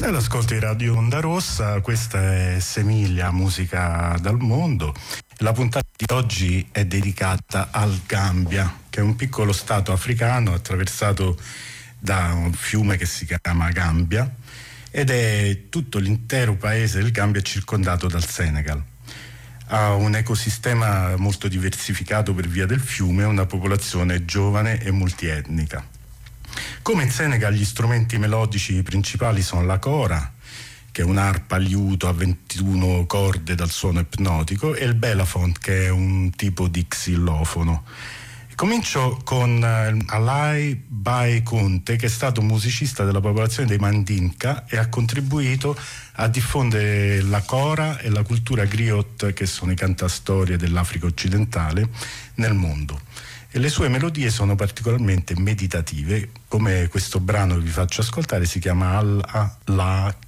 Sei all'ascolto di Radio Onda Rossa, questa è Semilia, musica dal mondo. La puntata di oggi è dedicata al Gambia, che è un piccolo stato africano attraversato da un fiume che si chiama Gambia, ed è tutto l'intero paese del Gambia circondato dal Senegal. Ha un ecosistema molto diversificato per via del fiume e una popolazione giovane e multietnica. Come in Senegal, gli strumenti melodici principali sono la kora, che è un'arpa liuto a 21 corde dal suono ipnotico, e il belafont, che è un tipo di xylofono. Comincio con Alai Bai Conte, che è stato un musicista della popolazione dei Mandinka e ha contribuito a diffondere la kora e la cultura griot, che sono i cantastorie dell'Africa occidentale, nel mondo. E le sue melodie sono particolarmente meditative, come questo brano che vi faccio ascoltare, si chiama Allah